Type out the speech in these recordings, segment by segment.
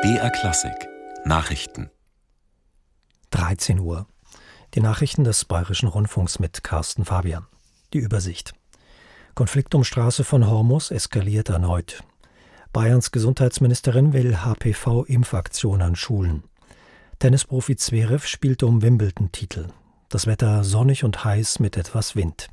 BR Klassik Nachrichten 13 Uhr. Die Nachrichten des Bayerischen Rundfunks mit Carsten Fabian. Die Übersicht. Konflikt um Straße von Hormus eskaliert erneut. Bayerns Gesundheitsministerin will HPV-Impfaktion an Schulen. Tennisprofi Zverev spielt um Wimbledon-Titel. Das Wetter sonnig und heiß mit etwas Wind.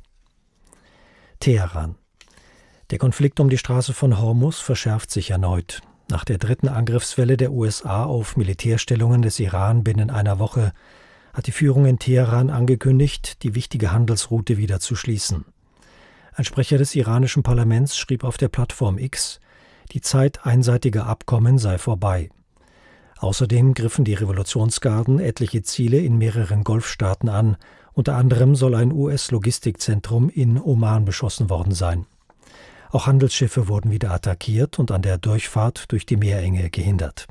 Teheran. Der Konflikt um die Straße von Hormus verschärft sich erneut. Nach der dritten Angriffswelle der USA auf Militärstellungen des Iran binnen einer Woche hat die Führung in Teheran angekündigt, die wichtige Handelsroute wieder zu schließen. Ein Sprecher des iranischen Parlaments schrieb auf der Plattform X, die Zeit einseitiger Abkommen sei vorbei. Außerdem griffen die Revolutionsgarden etliche Ziele in mehreren Golfstaaten an, unter anderem soll ein US-Logistikzentrum in Oman beschossen worden sein. Auch Handelsschiffe wurden wieder attackiert und an der Durchfahrt durch die Meerenge gehindert.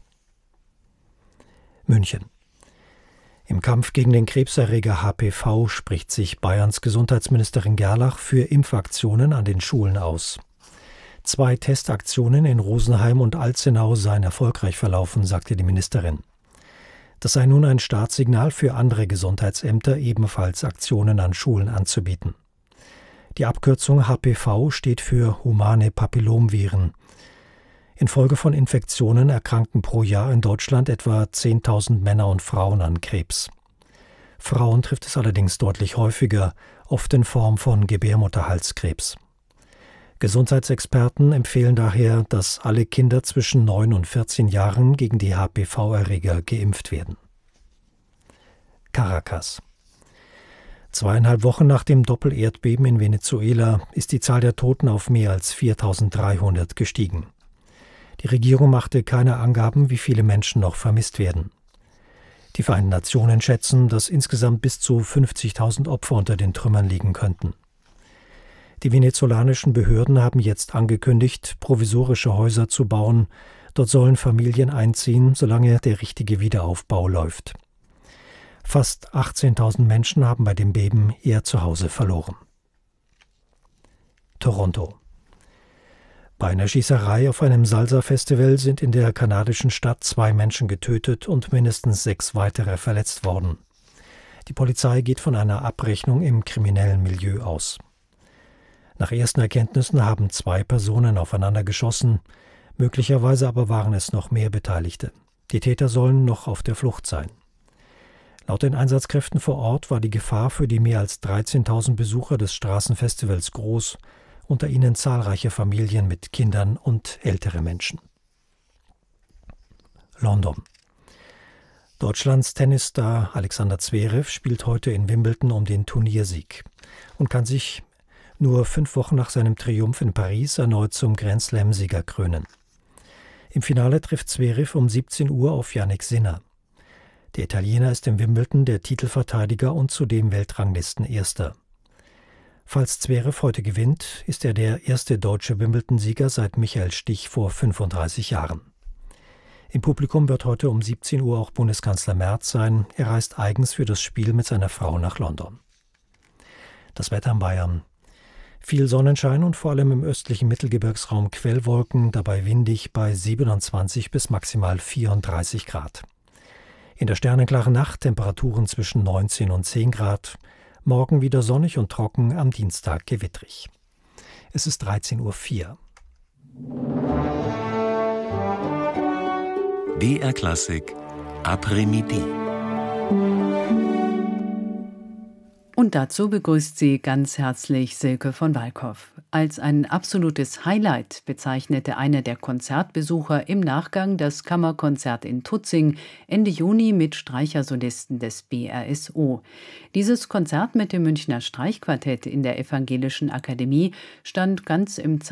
München. Im Kampf gegen den Krebserreger HPV spricht sich Bayerns Gesundheitsministerin Gerlach für Impfaktionen an den Schulen aus. 2 Testaktionen in Rosenheim und Alzenau seien erfolgreich verlaufen, sagte die Ministerin. Das sei nun ein Startsignal für andere Gesundheitsämter, ebenfalls Aktionen an Schulen anzubieten. Die Abkürzung HPV steht für humane Papillomviren. Infolge von Infektionen erkranken pro Jahr in Deutschland etwa 10.000 Männer und Frauen an Krebs. Frauen trifft es allerdings deutlich häufiger, oft in Form von Gebärmutterhalskrebs. Gesundheitsexperten empfehlen daher, dass alle Kinder zwischen 9 und 14 Jahren gegen die HPV-Erreger geimpft werden. Caracas. 2,5 Wochen nach dem Doppelerdbeben in Venezuela ist die Zahl der Toten auf mehr als 4.300 gestiegen. Die Regierung machte keine Angaben, wie viele Menschen noch vermisst werden. Die Vereinten Nationen schätzen, dass insgesamt bis zu 50.000 Opfer unter den Trümmern liegen könnten. Die venezolanischen Behörden haben jetzt angekündigt, provisorische Häuser zu bauen. Dort sollen Familien einziehen, solange der richtige Wiederaufbau läuft. Fast 18.000 Menschen haben bei dem Beben ihr Zuhause verloren. Toronto. Bei einer Schießerei auf einem Salsa-Festival sind in der kanadischen Stadt 2 Menschen getötet und mindestens 6 weitere verletzt worden. Die Polizei geht von einer Abrechnung im kriminellen Milieu aus. Nach ersten Erkenntnissen haben 2 Personen aufeinander geschossen, möglicherweise aber waren es noch mehr Beteiligte. Die Täter sollen noch auf der Flucht sein. Laut den Einsatzkräften vor Ort war die Gefahr für die mehr als 13.000 Besucher des Straßenfestivals groß, unter ihnen zahlreiche Familien mit Kindern und ältere Menschen. London. Deutschlands Tennisstar Alexander Zverev spielt heute in Wimbledon um den Turniersieg und kann sich nur 5 Wochen nach seinem Triumph in Paris erneut zum Grand-Slam-Sieger krönen. Im Finale trifft Zverev um 17 Uhr auf Jannik Sinner. Der Italiener ist im Wimbledon der Titelverteidiger und zudem Weltranglistenerster. Falls Zverev heute gewinnt, ist er der erste deutsche Wimbledon-Sieger seit Michael Stich vor 35 Jahren. Im Publikum wird heute um 17 Uhr auch Bundeskanzler Merz sein. Er reist eigens für das Spiel mit seiner Frau nach London. Das Wetter in Bayern. Viel Sonnenschein und vor allem im östlichen Mittelgebirgsraum Quellwolken, dabei windig bei 27 bis maximal 34 Grad. In der sternenklaren Nacht Temperaturen zwischen 19 und 10 Grad. Morgen wieder sonnig und trocken, am Dienstag gewittrig. Es ist 13:04 Uhr. BR Klassik Après-Midi. Und dazu begrüßt sie ganz herzlich Silke von Walkhoff. Als ein absolutes Highlight bezeichnete einer der Konzertbesucher im Nachgang das Kammerkonzert in Tutzing Ende Juni mit Streichersolisten des BRSO. Dieses Konzert mit dem Münchner Streichquartett in der Evangelischen Akademie stand ganz im